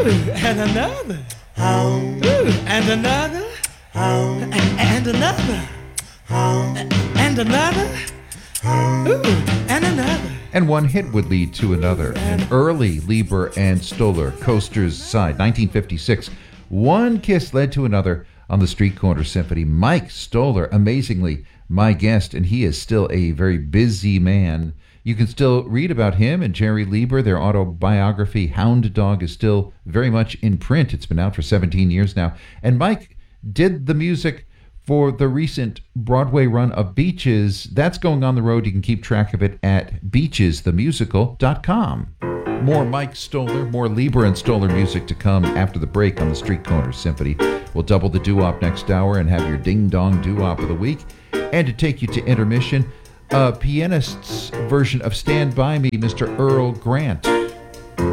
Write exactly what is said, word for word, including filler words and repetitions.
Ooh, and another. Ooh, and another. And, and another. And another. Ooh, and another. And one hit would lead to another. An early Leiber and Stoller Coasters side, nineteen fifty-six. One kiss led to another on the Street Corner Symphony. Mike Stoller, amazingly, my guest, and he is still a very busy man. You can still read about him and Jerry Leiber. Their autobiography, Hound Dog, is still very much in print. It's been out for seventeen years now. And Mike did the music for the recent Broadway run of Beaches. That's going on the road. You can keep track of it at beaches the musical dot com. More Mike Stoller, more Leiber and Stoller music to come after the break on the Street Corner Symphony. We'll double the doo-wop next hour and have your ding-dong doo-wop of the week. And to take you to intermission, a pianist's version of Stand By Me, Mister Earl Grant.